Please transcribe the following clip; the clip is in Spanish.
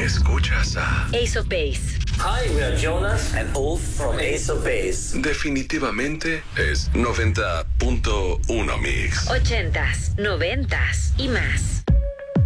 Escuchas a Ace of Base. Hi, we are Jonas and Ulf from Ace of Base. Definitivamente es 90.1 Mix. 80s, 90s y más.